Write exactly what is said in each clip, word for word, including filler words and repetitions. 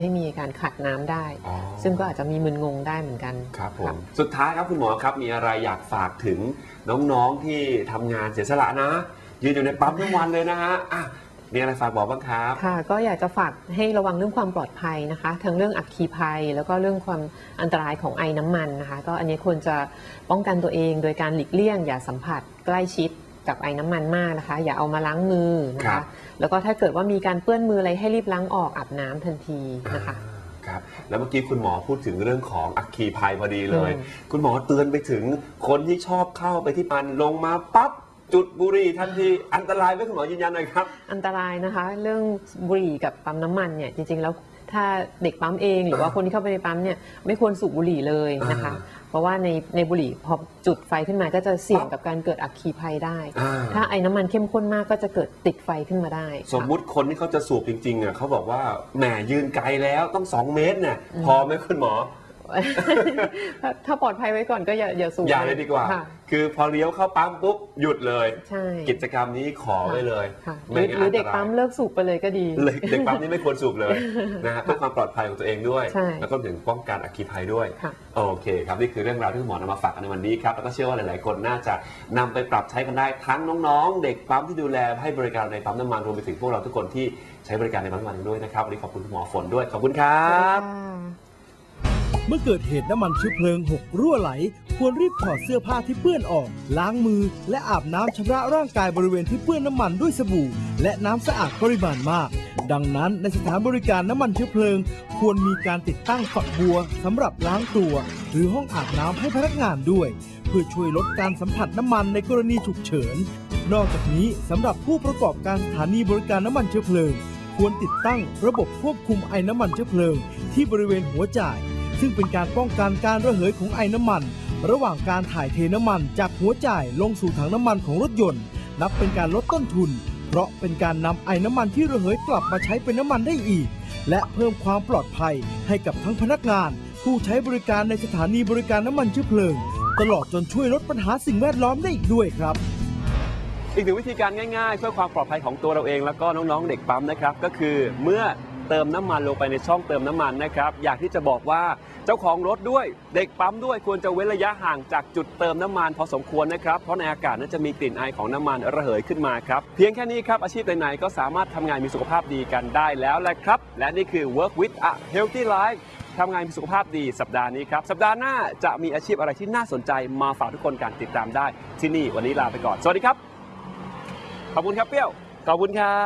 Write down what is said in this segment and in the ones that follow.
ให้มีการขาดน้ำได้ซึ่งก็อาจจะมีมึนงงได้เหมือนกันครับผมสุดท้ายครับคุณหมอครับมีอะไรอยากฝากถึงน้องๆที่ทำงานเสียสละนะยืนอยู่ในปั๊มทั้งวันเลยนะฮะมีอะไรฝากบอกบ้างครับค่ะก็อยากจะฝากให้ระวังเรื่องความปลอดภัยนะคะทั้งเรื่องอัคคีภัยแล้วก็เรื่องความอันตรายของไอน้ำมันนะคะก็อันนี้ควรจะป้องกันตัวเองโดยการหลีกเลี่ยงอย่าสัมผัสใกล้ชิดกับไอน้ำมันมากนะคะอย่าเอามาล้างมือนะคะแล้วก็ถ้าเกิดว่ามีการเปื้อนมืออะไรให้รีบล้างออกอาบน้ำทันทีนะคะครับแล้วเมื่อกี้คุณหมอพูดถึงเรื่องของอัคคีภัยพอดีเลยคุณหมอเตือนไปถึงคนที่ชอบเข้าไปที่ปั๊มลงมาปั๊บจุดบุหรี่ทันทีอันตรายไหมคุณหมอยืนยันหน่อยครับอันตรายนะคะเรื่องบุหรี่กับปั๊มน้ำมันเนี่ยจริงๆแล้วถ้าเด็กปั๊มเองหรือว่าคนที่เข้าไปในปั๊มเนี่ยไม่ควรสูบบุหรี่เลยนะคะเพราะว่าในในบุหรี่พอจุดไฟขึ้นมาก็จะเสี่ยงกับการเกิดอัคคีภัยได้ถ้าไอ้น้ำมันเข้มข้นมากก็จะเกิดติดไฟขึ้นมาได้สมมุติคนที่เขาจะสูบจริงๆอ่ะเขาบอกว่าแหมยืนไกลแล้วต้องสองเมตรเนี่ยพอไหมคุณหมอถ้าปลอดภัยไว้ก่อนก็อย่าอย่าสูบอย่าเลยดีกว่าคือพอเลี้ยวเข้าปั๊มปุ๊บหยุดเลยกิจกรรมนี้ขอไว้เลยหรือเด็กปั๊มเลิกสูบไปเลยก็ดีเด็กปั๊มนี่ไม่ควรสูบเลยนะฮะเพื่อความปลอดภัยของตัวเองด้วยแล้วก็ถึงป้องกันอัคคีภัยด้วยโอเคครับนี่คือเรื่องราวที่คุณหมอนำมาฝากกันในวันนี้ครับแล้วก็เชื่อว่าหลายๆคนน่าจะนำไปปรับใช้กันได้ทั้งน้องๆเด็กปั๊มที่ดูแลให้บริการในปั๊มน้ำมันรวมไปถึงพวกเราทุกคนที่ใช้บริการในปั๊มน้ำมันด้วยนะครับวันนี้ขอบคุณคุณหมอฝนด้วยขอบคุณครับเมื่อเกิดเหตุน้ำมันเชื้อเพลิงหกรั่วไหลควรรีบถอดเสื้อผ้าที่เปื้อนออกล้างมือและอาบน้ำชำระร่างกายบริเวณที่เปื้อนน้ำมันด้วยสบู่และน้ำสะอาดปริมาณมากดังนั้นในสถานบริการน้ำมันเชื้อเพลิงควรมีการติดตั้งฝักบัวสำหรับล้างตัวหรือห้องอาบน้ำให้พนักงานด้วยเพื่อช่วยลดการสัมผัสน้ำมันในกรณีฉุกเฉินนอกจากนี้สำหรับผู้ประกอบการสถานีบริการน้ำมันเชื้อเพลิงควรติดตั้งระบบควบคุมไอน้ำมันเชื้อเพลิงที่บริเวณหัวจ่ายซึ่งเป็นการป้องกันการระเหยของไอน้ำมันระหว่างการถ่ายเทน้ำมันจากหัวจ่ายลงสู่ถังน้ำมันของรถยนต์นับเป็นการลดต้นทุนเพราะเป็นการนำไอน้ำมันที่ระเหยกลับมาใช้เป็นน้ำมันได้อีกและเพิ่มความปลอดภัยให้กับทั้งพนักงานผู้ใช้บริการในสถานีบริการน้ำมันเชื้อเพลิงตลอดจนช่วยลดปัญหาสิ่งแวดล้อมได้อีกด้วยครับอีกหนึ่งวิธีการง่ายๆเพื่อความปลอดภัยของตัวเราเองแล้วก็น้องๆเด็กปั๊มนะครับก็คือเมื่อเติมน้ำมันลงไปในช่องเติมน้ำมันนะครับอยากที่จะบอกว่าเจ้าของรถด้วยเด็กปั๊มด้วยควรจะเว้นระยะห่างจากจุดเติมน้ำมันพอสมควรนะครับเพราะในอากาศนั้นจะมีกลิ่นไอของน้ำมันระเหยขึ้นมาครับเพียงแค่นี้ครับอาชีพไหนๆก็สามารถทำงานมีสุขภาพดีกันได้แล้วแหละครับและนี่คือ Work with a Healthy Life ทำงานมีสุขภาพดีสัปดาห์นี้ครับสัปดาห์หน้าจะมีอาชีพอะไรที่น่าสนใจมาฝากทุกคนกันติดตามได้ที่นี่วันนี้ลาไปก่อนสวัสดีครับขอบคุณครับเปรี้ยวขอบคุณค่ะ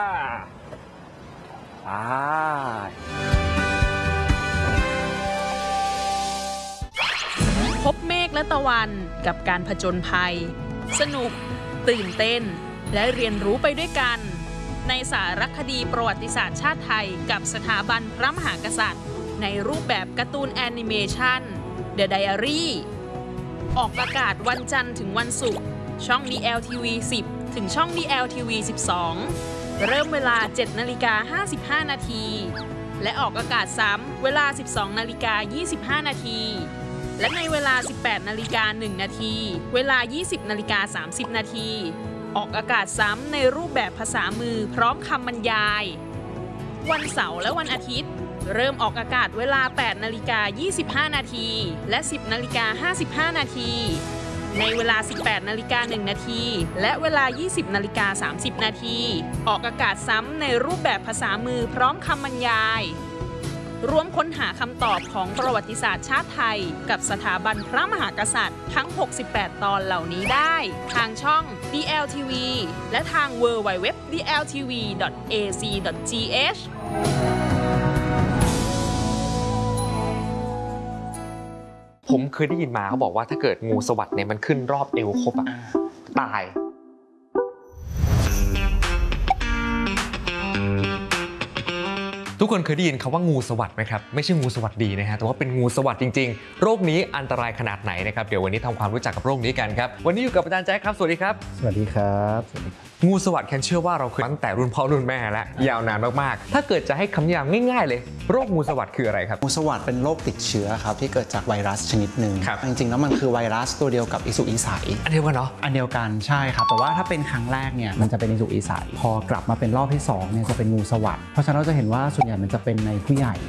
พบเมฆและตะวันกับการผจญภัยสนุกตื่นเต้นและเรียนรู้ไปด้วยกันในสารคดีประวัติศาสตร์ชาติไทยกับสถาบันพระมหากษัตริย์ในรูปแบบการ์ตูนแอนิเมชัน The Diary ออกอากาศวันจันทร์ถึงวันศุกร์ช่อง ดี แอล ที วี สิบถึงช่อง ดี แอล ที วี สิบสองเริ่มเวลา เจ็ดนาฬิกาห้าสิบห้านาทีและออกอากาศซ้ำเวลา สิบสองนาฬิกายี่สิบห้านาทีและในเวลา สิบแปดนาฬิกาหนึ่งนาทีเวลา ยี่สิบนาฬิกาสามสิบนาทีออกอากาศซ้ำในรูปแบบภาษามือพร้อมคำบรรยายวันเสาร์และวันอาทิตย์เริ่มออกอากาศเวลา แปดนาฬิกายี่สิบห้านาทีและ สิบนาฬิกาห้าสิบห้านาทีในเวลา สิบแปดนาฬิกาหนึ่งนาทีและเวลา ยี่สิบนาฬิกาสามสิบนาทีออกอากาศซ้ำในรูปแบบภาษามือพร้อมคำบรรยายร่วมค้นหาคำตอบของประวัติศาสตร์ชาติไทยกับสถาบันพระมหากษัตริย์ทั้งหกสิบแปดตอนเหล่านี้ได้ทางช่อง ดี แอล ที วี และทาง ดับเบิลยู ดับเบิลยู ดับเบิลยู ดอท ดี แอล ที วี ดอท เอ ซี ดอท จี เอชผมเคยได้ยินมาเขาบอกว่าถ้าเกิดงูสวัสด์เนี่ยมันขึ้นรอบเอวครบอะตายทุกคนเคยได้ยินคำว่างูสวัสด์ไหมครับไม่ใช่งูสวัสดีนะฮะแต่ว่าเป็นงูสวัสด์จริงๆโรคนี้อันตรายขนาดไหนนะครับเดี๋ยววันนี้ทำความรู้จักกับโรคนี้กันครับวันนี้อยู่กับอาจารย์แจ๊คครับสวัสดีครับสวัสดีครับสวัสดีครับงูสวัสด์แคนเชื่อว่าเราเคยตั้งแต่รุ่นพ่อรุ่นแม่และยาวนานมากๆถ้าเกิดจะให้คำนิยามง่ายๆเลยโรคงูสวัสด์คืออะไรครับงูสวัสด์เป็นโรคติดเชื้อครับที่เกิดจากไวรัสชนิดหนึ่งครับจริงๆแล้วมันคือไวรัสตัวเดียวกับอิสุอิสัยอันเดียวกันเนาะอันเดียวกันใช่ครับแต่ว่าถ้าเป็นครั้งแรกเนี่ยมันจะเป็นอิสุอิสัยพอกลับมาเป็นรอบที่สองเนี่ยจะเป็นงูสวัสด์เพราะฉะนั้นเราจะเห็นว่าส่วนใหญ่มันจะเป็นในผู้ใหญ่